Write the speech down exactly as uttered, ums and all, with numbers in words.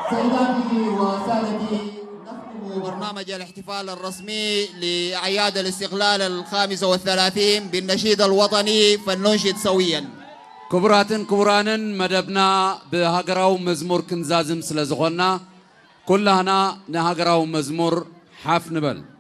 سيداتي وسادتي نختم برنامج الاحتفال الرسمي لأعياد الاستقلال الخامسة والثلاثين بالنشيد الوطني فلننشد سويا. كبراتن كبرانن مدبنا بهاجراو مزمور كنزازم سلازغنا كلنا نهاجراو مزمور حاف نبل.